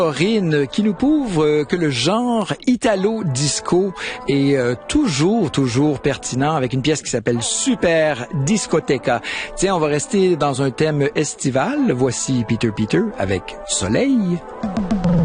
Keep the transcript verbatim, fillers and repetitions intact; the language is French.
Corinne qui nous prouve que le genre italo-disco est euh, toujours, toujours pertinent avec une pièce qui s'appelle Super Discoteca. Tiens, on va rester dans un thème estival. Voici Peter Peter avec Soleil.